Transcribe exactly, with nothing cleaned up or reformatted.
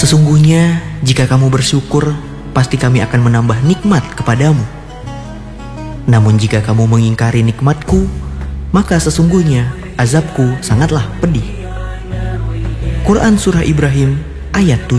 Sesungguhnya jika kamu bersyukur, pasti kami akan menambah nikmat kepadamu. Namun jika kamu mengingkari nikmatku, maka sesungguhnya azabku sangatlah pedih. Quran Surah Ibrahim ayat tujuh.